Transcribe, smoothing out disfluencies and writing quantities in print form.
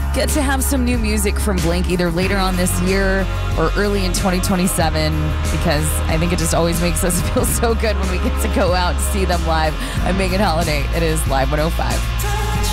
get to have some new music from Blink either later on this year or early in 2027, because I think it just always makes us feel so good when we get to go out and see them live. I'm Megan Holiday. It is Live 105.